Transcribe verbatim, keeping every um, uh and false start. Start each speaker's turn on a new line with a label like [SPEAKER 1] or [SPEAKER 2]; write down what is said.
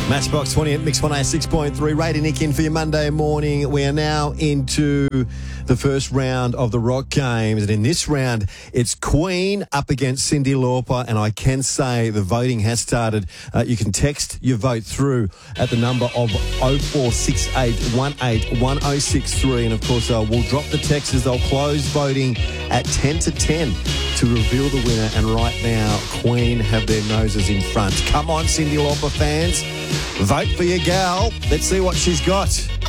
[SPEAKER 1] Matchbox twenty at Mix one oh six point three. Ray and Nick in for your Monday morning. We are now into the first round of the Rock Games. And in this round, it's Queen up against Cyndi Lauper. And I can say the voting has started. Uh, you can text your vote through at the number of oh four six eight, one eight, one oh six three. And, of course, uh, we'll drop the texts as they'll close voting at ten to ten to reveal the winner. And right now, Queen have their noses in front. Come on, Cyndi Lauper fans. Vote for your gal. Let's see what she's got.